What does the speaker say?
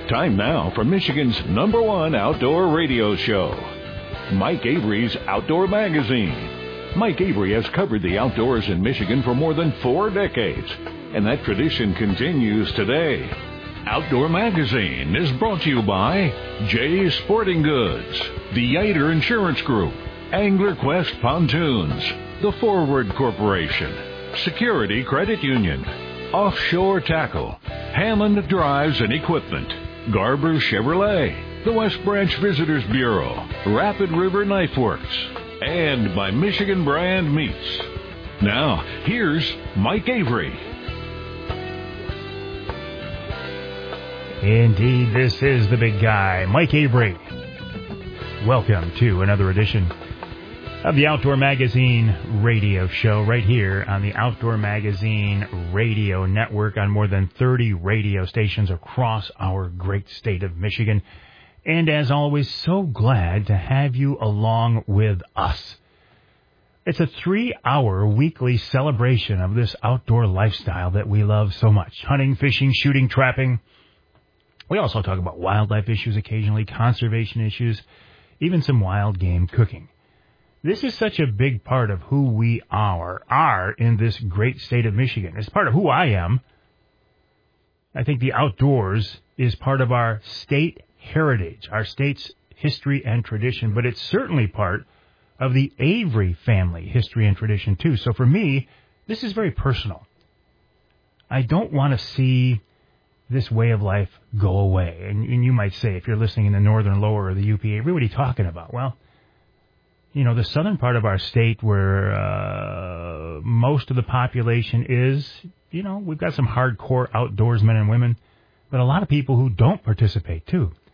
Time now for Michigan's #1 outdoor radio show, Mike Avery's Outdoor Magazine. Mike Avery has covered the outdoors in Michigan for more than 4 decades, and that tradition continues today. Outdoor Magazine is brought to you by Jay's Sporting Goods, the Yater Insurance Group, Angler Quest Pontoons, The Forward Corporation, Security Credit Union, Offshore Tackle, Hammond Drives and Equipment, Garber Chevrolet, the West Branch Visitors Bureau, Rapid River Knife Works, and by Michigan Brand Meats. Now, here's Mike Avery. Indeed, this is the big guy, Mike Avery. Welcome to another edition of the Outdoor Magazine radio show right here on the Outdoor Magazine radio network on more than 30 radio stations across our great state of Michigan. And as always, so glad to have you along with us. It's a 3-hour weekly celebration of this outdoor lifestyle that we love so much. Hunting, fishing, shooting, trapping. We also talk about wildlife issues occasionally, conservation issues, even some wild game cooking. This is such a big part of who we are in this great state of Michigan. It's part of who I am. I think the outdoors is part of our state heritage, our state's history and tradition, but it's certainly part of the Avery family history and tradition too. So for me, this is very personal. I don't want to see this way of life go away. And you might say, if you're listening in the northern lower or the UP, Avery, what are you talking about? Well, you know, the southern part of our state where most of the population is, you know, we've got some hardcore outdoorsmen and women, but a lot of people who don't participate too.